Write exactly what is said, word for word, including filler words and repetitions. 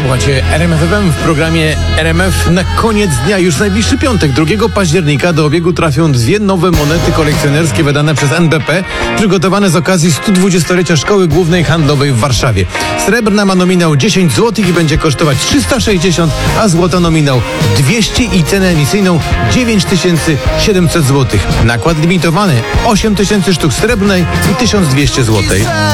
Słuchajcie, R M F F M w programie R M F na koniec dnia, już najbliższy piątek, drugiego października do obiegu trafią dwie nowe monety kolekcjonerskie wydane przez N B P, przygotowane z okazji stu dwudziestolecia Szkoły Głównej Handlowej w Warszawie. Srebrna ma nominał dziesięć złotych i będzie kosztować trzysta sześćdziesiąt, a złota nominał dwieście i cenę emisyjną dziewięć tysięcy siedemset złotych. Nakład limitowany osiem tysięcy sztuk srebrnej i tysiąc dwieście złotych.